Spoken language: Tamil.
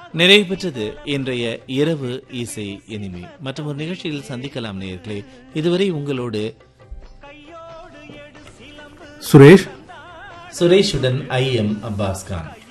நிறைவு பெற்றது இன்றைய இரவு இசை இனிமை. மற்றும் ஒரு நிகழ்ச்சியில் சந்திக்கலாம் நேயர்களே. இதுவரை உங்களோடு சுரேஷுடன் ஐ எம் அப்பாஸ் கான்.